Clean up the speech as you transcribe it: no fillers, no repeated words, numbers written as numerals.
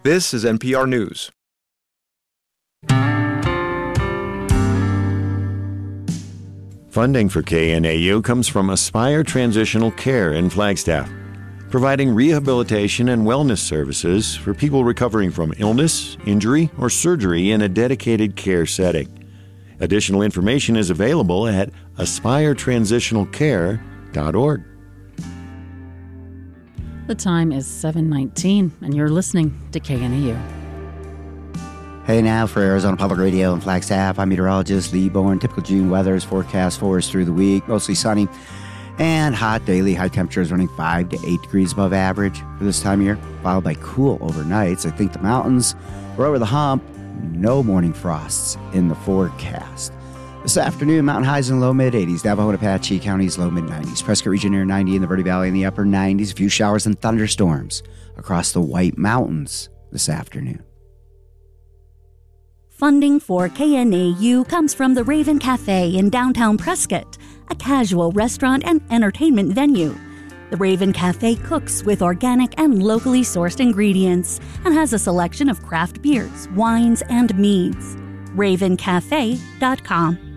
This is NPR News. Funding for KNAU comes from Aspire Transitional Care in Flagstaff, providing rehabilitation and wellness services for people recovering from illness, injury, or surgery in a dedicated care setting. Additional information is available at aspiretransitionalcare.org. The time is 7:19, and you're listening to KNAU. Hey now, for Arizona Public Radio and Flagstaff, I'm meteorologist Lee Bowen. Typical June weather is forecast for us through the week. Mostly sunny and hot daily. High temperatures running 5 to 8 degrees above average for this time of year, followed by cool overnights. I think the mountains are over the hump. No morning frosts in the forecast. This afternoon, mountain highs in the low mid-80s. Navajo and Apache counties, low mid-90s. Prescott region near 90 in the Verde Valley in the upper 90s. A few showers and thunderstorms across the White Mountains this afternoon. Funding for KNAU comes from the Raven Cafe in downtown Prescott, a casual restaurant and entertainment venue. The Raven Cafe cooks with organic and locally sourced ingredients and has a selection of craft beers, wines, and meads. RavenCafe.com.